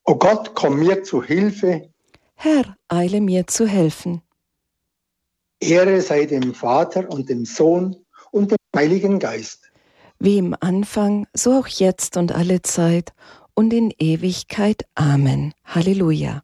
O Gott, komm mir zu Hilfe. Herr, eile mir zu helfen. Ehre sei dem Vater und dem Sohn und dem Heiligen Geist. Wie im Anfang, so auch jetzt und alle Zeit und in Ewigkeit. Amen. Halleluja.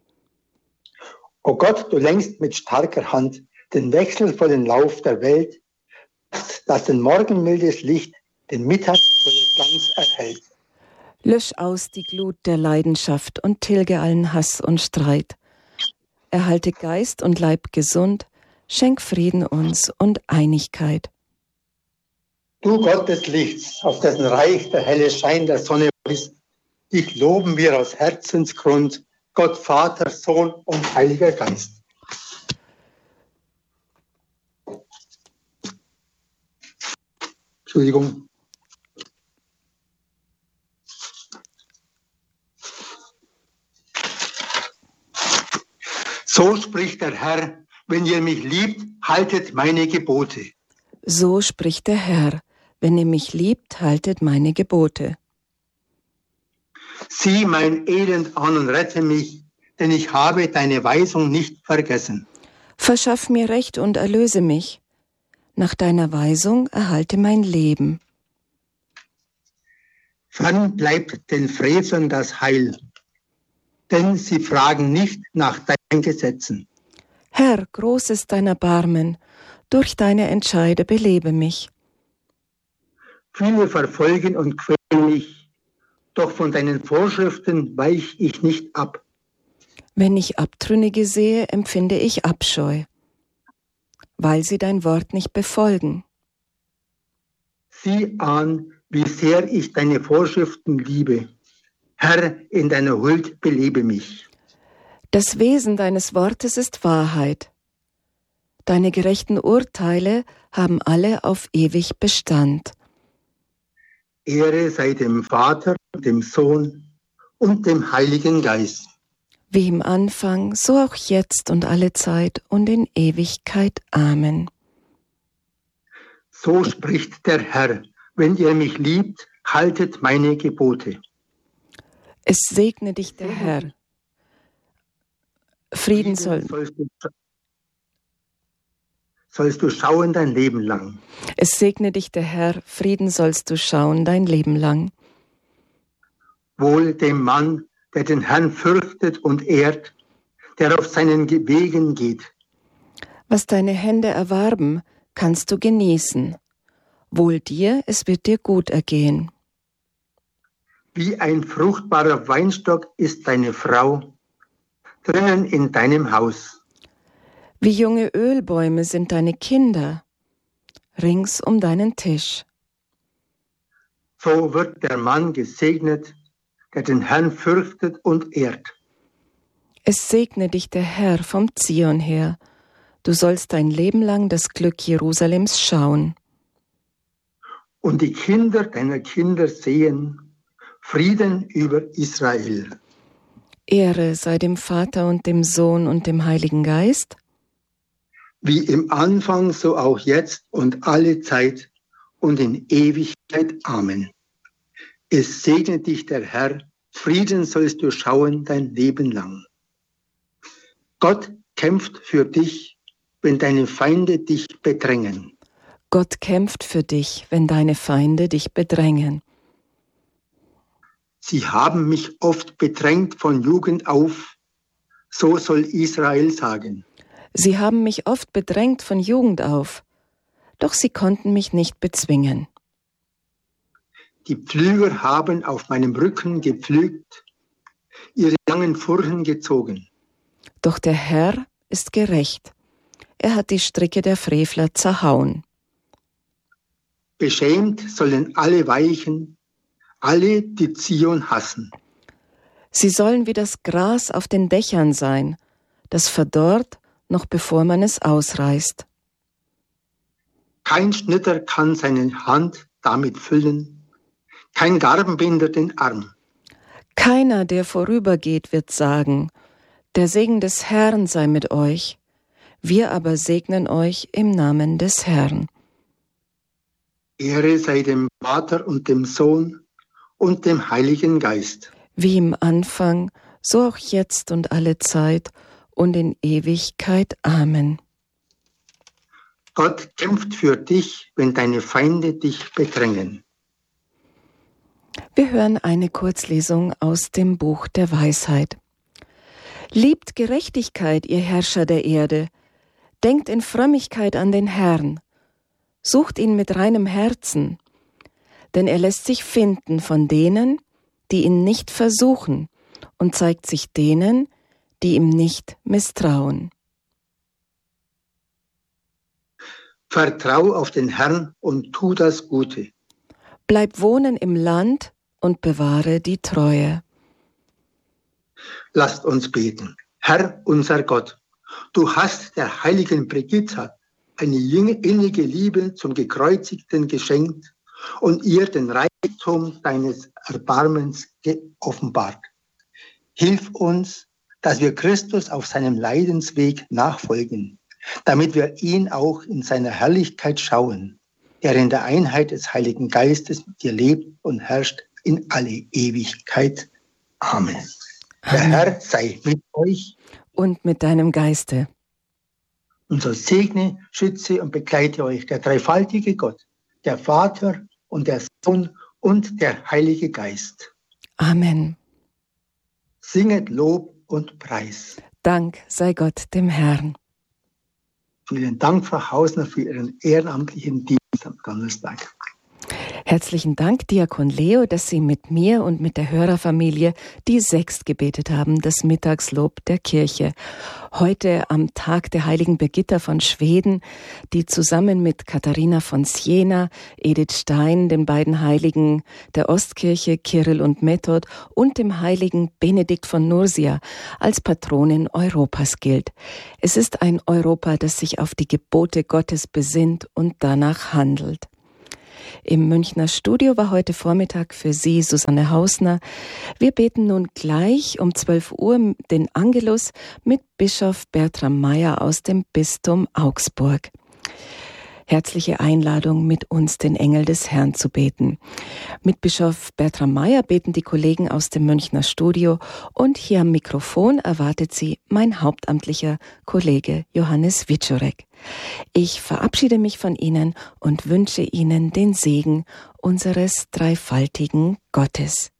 O Gott, du lenkst mit starker Hand den wechselvollen Lauf der Welt, dass den morgenmildes Licht den Mittag ganz erhält. Lösch aus die Glut der Leidenschaft und tilge allen Hass und Streit. Erhalte Geist und Leib gesund, schenk Frieden uns und Einigkeit. Du Gott des Lichts, auf dessen Reich der helle Schein der Sonne ist, dich loben wir aus Herzensgrund, Gott Vater, Sohn und Heiliger Geist. Entschuldigung. So spricht der Herr, wenn ihr mich liebt, haltet meine Gebote. So spricht der Herr, wenn ihr mich liebt, haltet meine Gebote. Sieh mein Elend an und rette mich, denn ich habe deine Weisung nicht vergessen. Verschaff mir Recht und erlöse mich. Nach deiner Weisung erhalte mein Leben. Fern bleibt den Frevlern das Heil, denn sie fragen nicht nach deinen Gesetzen. Herr, groß ist dein Erbarmen, durch deine Entscheide belebe mich. Viele verfolgen und quälen mich, doch von deinen Vorschriften weich ich nicht ab. Wenn ich Abtrünnige sehe, empfinde ich Abscheu, weil sie dein Wort nicht befolgen. Sieh an, wie sehr ich deine Vorschriften liebe. Herr, in deiner Huld belebe mich. Das Wesen deines Wortes ist Wahrheit. Deine gerechten Urteile haben alle auf ewig Bestand. Ehre sei dem Vater, dem Sohn und dem Heiligen Geist. Wie im Anfang, so auch jetzt und alle Zeit und in Ewigkeit. Amen. So spricht der Herr, wenn ihr mich liebt, haltet meine Gebote. Es segne dich der Herr. Frieden sollst du schauen dein Leben lang. Es segne dich der Herr, Frieden sollst du schauen dein Leben lang. Wohl dem Mann, der den Herrn fürchtet und ehrt, der auf seinen Wegen geht. Was deine Hände erwarben, kannst du genießen. Wohl dir, es wird dir gut ergehen. Wie ein fruchtbarer Weinstock ist deine Frau drinnen in deinem Haus. Wie junge Ölbäume sind deine Kinder rings um deinen Tisch. So wird der Mann gesegnet, der den Herrn fürchtet und ehrt. Es segne dich der Herr vom Zion her. Du sollst dein Leben lang das Glück Jerusalems schauen. Und die Kinder deiner Kinder sehen Frieden über Israel. Ehre sei dem Vater und dem Sohn und dem Heiligen Geist. Wie im Anfang, so auch jetzt und alle Zeit und in Ewigkeit. Amen. Es segne dich der Herr, Frieden sollst du schauen dein Leben lang. Gott kämpft für dich, wenn deine Feinde dich bedrängen. Gott kämpft für dich, wenn deine Feinde dich bedrängen. Sie haben mich oft bedrängt von Jugend auf, so soll Israel sagen. Sie haben mich oft bedrängt von Jugend auf, doch sie konnten mich nicht bezwingen. Die Pflüger haben auf meinem Rücken gepflügt, ihre langen Furchen gezogen. Doch der Herr ist gerecht. Er hat die Stricke der Frevler zerhauen. Beschämt sollen alle weichen, alle, die Zion hassen. Sie sollen wie das Gras auf den Dächern sein, das verdorrt, noch bevor man es ausreißt. Kein Schnitter kann seine Hand damit füllen, kein Garbenbinder den Arm. Keiner, der vorübergeht, wird sagen, der Segen des Herrn sei mit euch. Wir aber segnen euch im Namen des Herrn. Ehre sei dem Vater und dem Sohn und dem Heiligen Geist. wie im Anfang, so auch jetzt und alle Zeit und in Ewigkeit. Amen. Gott kämpft für dich, wenn deine Feinde dich bedrängen. Wir hören eine Kurzlesung aus dem Buch der Weisheit. Liebt Gerechtigkeit, ihr Herrscher der Erde, denkt in Frömmigkeit an den Herrn, sucht ihn mit reinem Herzen, denn er lässt sich finden von denen, die ihn nicht versuchen, und zeigt sich denen, die ihm nicht misstrauen. Vertrau auf den Herrn und tu das Gute. Bleib wohnen im Land und bewahre die Treue. Lasst uns beten. Herr, unser Gott, du hast der heiligen Brigitta eine innige Liebe zum Gekreuzigten geschenkt und ihr den Reichtum deines Erbarmens geoffenbart. Hilf uns, dass wir Christus auf seinem Leidensweg nachfolgen, damit wir ihn auch in seiner Herrlichkeit schauen, der in der Einheit des Heiligen Geistes mit dir lebt und herrscht in alle Ewigkeit. Amen. Der Herr sei mit euch und mit deinem Geiste. Und so segne, schütze und begleite euch der dreifaltige Gott, der Vater und der Sohn und der Heilige Geist. Amen. Singet Lob und Preis. Dank sei Gott dem Herrn. Vielen Dank, Frau Hausner, für Ihren ehrenamtlichen Dienst am Donnerstag. Herzlichen Dank, Diakon Leo, dass Sie mit mir und mit der Hörerfamilie die Sext gebetet haben, das Mittagslob der Kirche. Heute am Tag der heiligen Birgitta von Schweden, die zusammen mit Katharina von Siena, Edith Stein, den beiden Heiligen der Ostkirche, Kyrill und Method, und dem heiligen Benedikt von Nursia als Patronin Europas gilt. Es ist ein Europa, das sich auf die Gebote Gottes besinnt und danach handelt. Im Münchner Studio war heute Vormittag für Sie Susanne Hausner. Wir beten nun gleich um 12 Uhr den Angelus mit Bischof Bertram Meyer aus dem Bistum Augsburg. Herzliche Einladung, mit uns den Engel des Herrn zu beten. Mit Bischof Bertram Meyer beten die Kollegen aus dem Münchner Studio und hier am Mikrofon erwartet Sie mein hauptamtlicher Kollege Johannes Wiczorek. Ich verabschiede mich von Ihnen und wünsche Ihnen den Segen unseres dreifaltigen Gottes.